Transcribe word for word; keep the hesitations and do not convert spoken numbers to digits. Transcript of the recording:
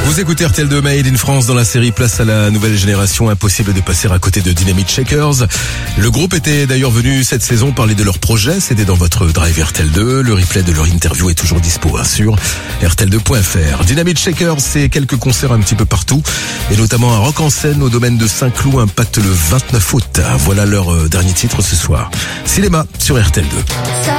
Vous écoutez R T L deux Made in France dans la série Place à la nouvelle génération. Impossible de passer à côté de Dynamite Shakers. Le groupe était d'ailleurs venu cette saison parler de leur projet. C'était dans votre drive R T L deux. Le replay de leur interview est toujours dispo hein, sur R T L deux point F R. Dynamite Shakers, c'est quelques concerts un petit peu partout. Et notamment un rock en scène au domaine de Saint-Cloud, Impact le vingt-neuf août. Voilà leur dernier titre ce soir. Cinéma sur R T L deux.